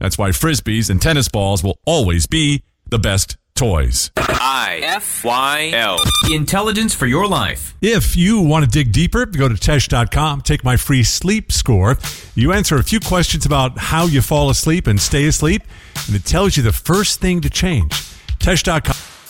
That's why Frisbees and tennis balls will always be the best toys. IFYL. Intelligence for your life. If you want to dig deeper, go to Tesh.com, take my free sleep score. You answer a few questions about how you fall asleep and stay asleep, and it tells you the first thing to change. Tesh.com.